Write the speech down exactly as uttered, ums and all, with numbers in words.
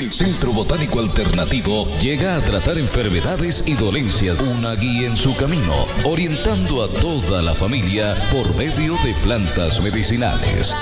El Centro Botánico Alternativo llega a tratar enfermedades y dolencias. Una guía en su camino, orientando a toda la familia por medio de plantas medicinales.